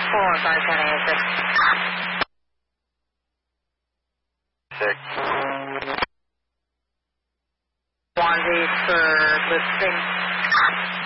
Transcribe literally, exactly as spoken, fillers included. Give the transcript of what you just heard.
four one five ten answer. Six. Wansies for listing.